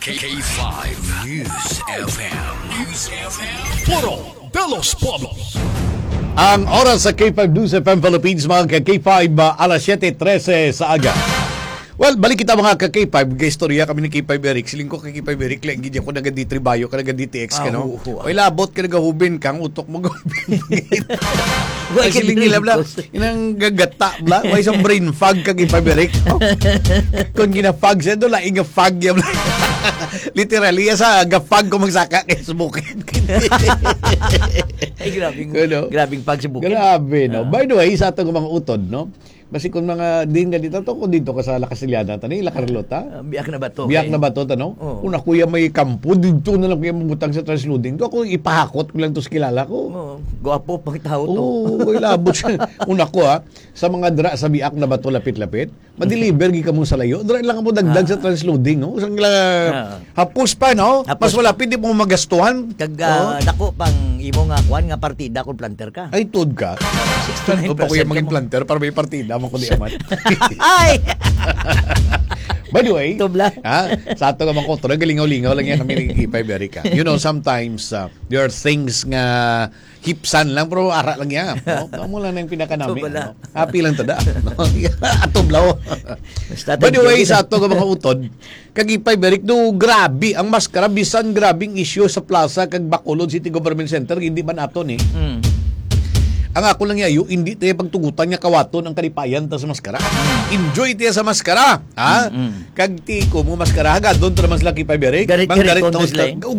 K5 News FM. News FM. Puro de los Polos. Ang oras sa K5 News FM Philippines, mga ka-K5, alas 7:13 sa aga. Well, balik kita mga ka-K5, ka-istorya kami ng K5 Eric. Siling ko kay K5 Eric, lang gidya ko nagadi tribayo, ka nagadi TX ka, no? Oy, labot ka nagahubin kang utok mo gahubin. Ay, siling nila bla, inang gagata bla, may isang brain fog ka K5 Eric. Kung gina-fog siya, doon lang inga-fog yan. Literally, sa gafag ko magsaka kay subukin. Ay, grabing pagsubukin. Grabe, no? By the way, sa atong mga utod, no? Kasi kung mga din nga dito, kung dito ka sa Lakasiliana, tanay, Lacarlota. Biyak na ba to? Biyak na ba to, tanong? Una, kuya may kampo, dito na lang kuya mamutang sa transloading ko. Kung ipahakot ko lang to sa kilala ko. Guwapo, pangitaw to. Oo, ilabot siya. Una ko, sa mga dra, sa biyak na ba to, lapit-lapit, madeliver, gi ka mo sa layo. Dra lang mo dagdag sa transloading, no? Isang hapos pa, no? Mas malapit, di mo magastuhan. Dako pang imo nga kuan nga partida kung planter ka. Ay,tud ka. 69% pa kuya maging planter para may partida mo ko di amat. Ay! By the way, Tubla. sa ato nga mga kontrol, galingaw-lingaw lang yan kami ng K5 Erica. You know, sometimes there are things nga hipsan lang, pero ara lang yan. No? Mo lang na yung pinaka namin. No? Happy lang tada. Atublaw. By the way, sa ato nga mga utod, kag K5 Eric, no, grabe, ang maskara, bisan grabing issue sa plaza, kag Bacolod City Government Center, hindi man aton eh. Ang ako lang yayo, hindi tayo pagtugutan niya kawaton ang kalipayan ta sa maskara. Enjoy tayo sa maskara. Kag ti ko mo maskara, doon to naman sila K5 Eric. Garit-garit